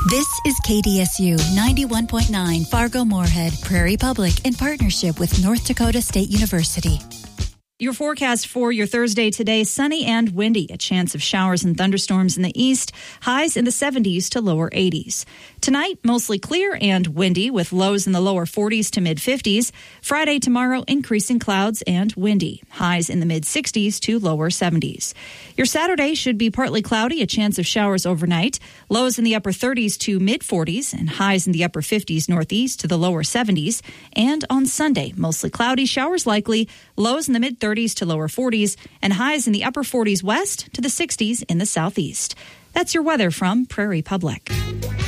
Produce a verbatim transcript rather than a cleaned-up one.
This is K D S U ninety-one point nine Fargo-Moorhead, Prairie Public, in partnership with North Dakota State University. Your forecast for your Thursday today, sunny and windy. A chance of showers and thunderstorms in the east. Highs in the seventies to lower eighties. Tonight, mostly clear and windy with lows in the lower forties to mid-fifties. Friday, tomorrow, increasing clouds and windy. Highs in the mid-sixties to lower seventies. Your Saturday should be partly cloudy. A chance of showers overnight. Lows in the upper thirties to mid-forties and highs in the upper fifties northeast to the lower seventies. And on Sunday, mostly cloudy. Showers likely. Lows in the mid-thirties to lower forties and highs in the upper forties west to the sixties in the southeast. That's your weather from Prairie Public.